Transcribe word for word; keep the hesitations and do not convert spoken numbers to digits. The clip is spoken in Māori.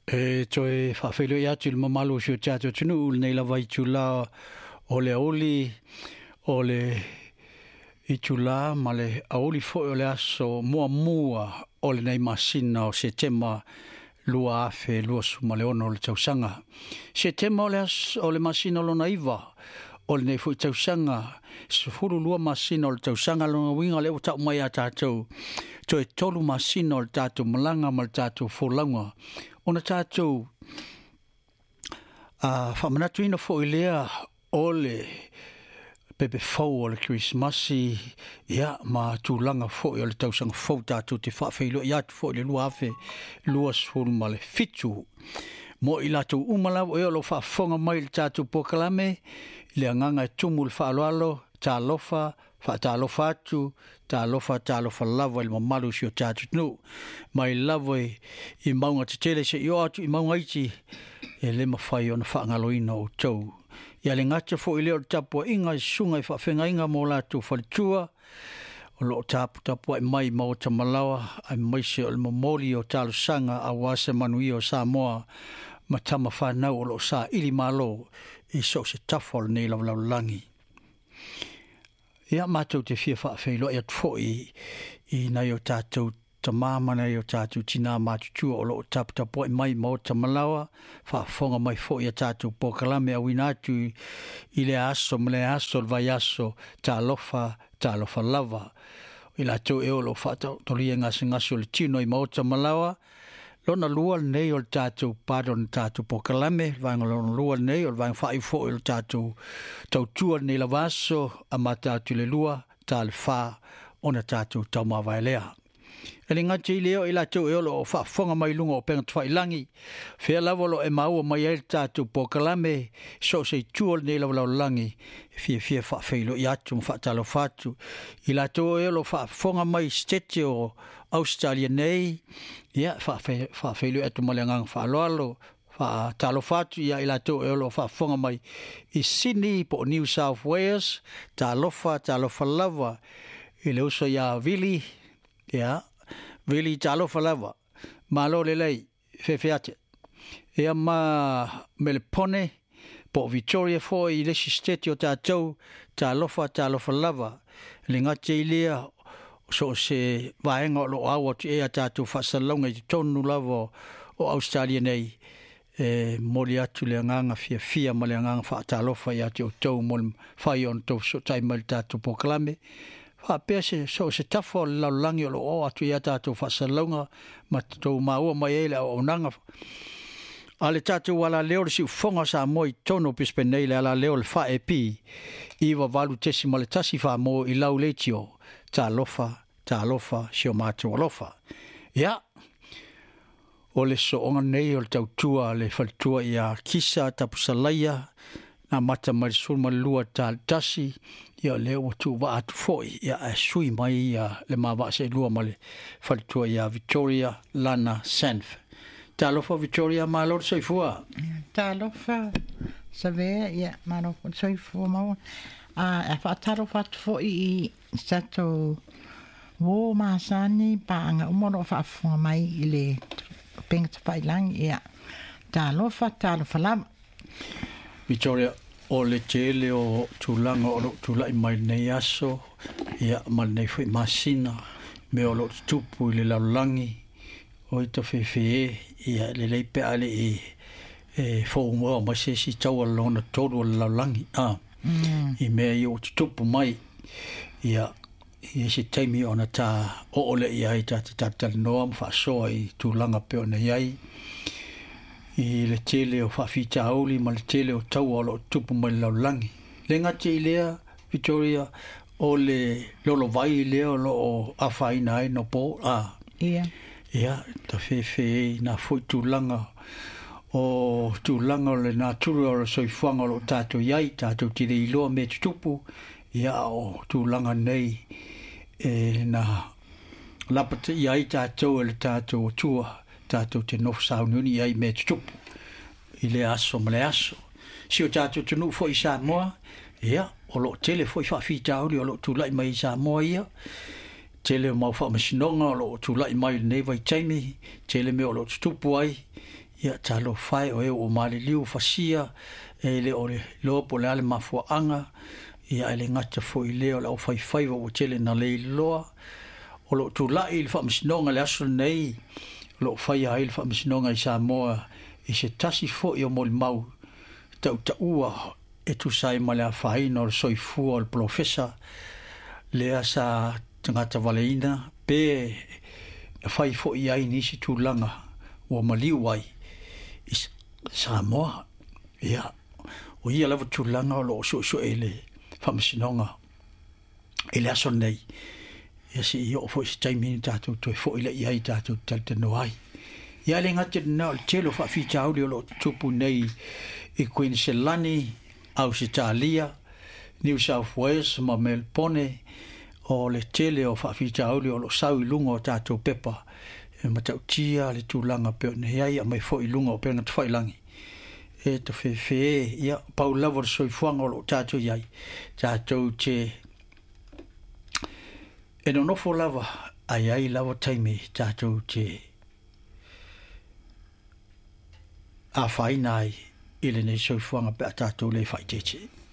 E toi whawhelo ia tu le mamalu sio tātou tunu ul nei la vai tu la o le aoli o le i tu la ma le aoli fo o le aso mua mua o le nei masina o se tema lua afe lua suma le ono o le tausanga. Se tema o le aso o le masina lo naiva o le nei fo i tausanga se furu lua masina o le tausanga lo na winga le o tau mai a tātou to e tolu masina o le tātou malanga ma le tātou fōlanga. Ona tātou a whamanatu ina fo i lea o le pepe fau o le Christmasi ia ma tūlanga fo i o le tausanga fau tātou te whawhelo i atu fo i le lua afe lua sfuru ma le fitu. Mo i latou umalaw e o lo whaafonga mai le tātou pokalame i le anganga e tumu le whaaloalo tā lofa fa ta lofa atu ta lofa ta lofa lava il mamalu sio tatu no mai lava i maunga te tele se yo atu i maunga iti e le mafai ona fa ngaloina o tau ia le ngata fo i leo tapua inga i sunga i fa whenga inga mo latu whalitua o lo tapu tapua i mai mau tamalawa ai mai se o le momoli o talo sanga a wase manui o Samoa ma tama whanau o lo sa ili malo i so se tafol nei lau lau langi. Ia mātou te fia whaafeilo e atfoi i nei o tātou ta māmana i o tātou tina mātutua o lo taputapo i mai mau ta malawa whaafonga mai fo i a tātou pokalame a winatu i le aso mle aso vai aso tā lofa tā lofa lava i la tau e o lo whaatau toria ngasi ngasi o le tino i mau ta malawa lona lua nei o le tātou pādon tātou pokalame, vanga lona lua nei o le vanga whai fo o le tātou tautua nei la vaso a ma tātou le lua, tā le whā o na tātou tau mawai lea. E le ngati i leo i la tau e olo o whaafonga mai lunga o penga tuwhai langi, whea lavolo e maua mai e le tātou pokalame, so se tua nei lau lau langi, fia fia whaafeilo i atu mo whaatalo whatu. I la tau e olo whaafonga mai stete o Australia nei, ia whaafeilo atu maleangang whaaloalo, whaatalo whatu, ia i la tau e olo whaafonga mai i Sydney po New South Wales, tā lofa, tā lofa lava, i le uso ia vili, ia, Vili talo falava malo lelei fefeate e ma melpone po Victoria fo i le sisteti o tātou talofa talofa lava linga teilia so se vaenga lo awa te e tātou fasalonga i tonu lava o Australia nei e moli atu le nganga fia fia ma le nganga fa talofa ia te o tau mol fai on tau so tai mal tātou poklame fa pese so se tafo la langi o o atu ia tātou fasalonga ma tau maua mai ele o nanga ale tātou wala leo le si fonga sa moi tono pispenei le ala leo le fa e pi iwa valu tesi ma le tasi fa mo i lau leitio tā lofa tā lofa sio mātou alofa ia o le so onga nei o le tautua le faltua ia kisa tapusalaia na mata mai sulma lua tal tasi ia leo tu wa atu foi ia sui mai ia le mawa se lua male faltua ia Victoria Lana Sanf talofa Victoria malo soifua talofa save ia malo soifua mau a fa talofa foi i sato wo masani panga umoro fa fo mai ile pink failang ia talofa talofa lam Victoria o le tele o tulanga o tulai mai nei aso ia mal nei foi masina me o lo tupu le laulangi o ita fefe ia le lei pe ale e e fo mo ma se si tau lona todo laulangi ah i me o tupu mai ia ia se taimi ona ta o ole ia ita ta ta no am fa so i tulanga pe ona ia i le tele o whawhita auli ma le tele o tau o lo tupu mai laulangi. Le ngati i lea, Victoria, o le lolo vai i lea o lo o awhaina ai no po. Ah. Ia. Ia, ta whewhe na fui tūlanga o tūlanga o le nā turu o le soifuanga o lo tātou iai, tātou tire i loa me tupu. Ia o tūlanga nei e na lapata iai tātou e le tātou o tua. Tātou te nofu saununi ai me tupu i le aso ma le aso si o tātou tunu fo i Samoa ia o lo tele fo i whawhita auli o lo tūlai mai i Samoa ia tele mau wha masinonga o lo tūlai mai nei vai taimi tele me o lo tupu ai ia talo fai o e o mali liu fasia e le o le lopo le ale mafuaanga ia ele ngata fo i leo la o fai fai o tele na le loa o lo tu la il fa misnonga le aso nei lo fai ai il fa misnonga i Samoa i se tasi fo i o mol mau tau taua e tu sai ma le a fai no soi fu o le profesa le asa ngata valeina pe fai fo i ai nisi tu langa o maliu ai i Samoa ia o ia lava tu langa o lo so so ele fa misnonga ele aso nei ia si i o fo i taimi tatu to fo i le iai tatu tal te no ai ia le ngate na o telo fa fi tau le lo tupu nei i Queenslandi Australia New South Wales ma Melbourne o le tele o fa fi tau le lo sau i lunga o tatu pepa e matau tia le tūlanga peo nei ai a mai fo i lunga o peo na tfai langi e to fe fe ia pau lava soi fuanga o lo tatu iai tatu te e no nofo lava ai ai lava taimi tatu te a whai nai ile nei soi fuanga pe a tatu le whai te te